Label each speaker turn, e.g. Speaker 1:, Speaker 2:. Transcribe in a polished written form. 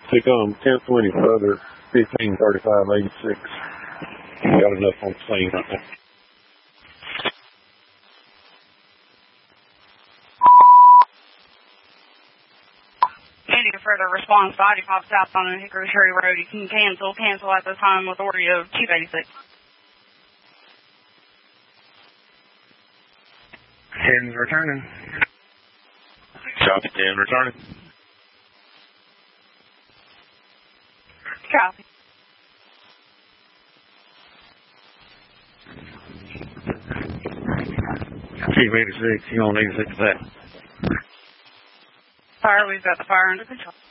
Speaker 1: to come 1020 further, 153586. Got enough on the scene right now.
Speaker 2: Any further response, body pops out on a Hickory Cherry Road. You can cancel at this time with authority of Chief 86.
Speaker 3: 10's returning.
Speaker 4: Copy, 10 returning.
Speaker 2: Copy.
Speaker 1: Chief 86, you on 86 that.
Speaker 2: Fire, we've got the fire under control.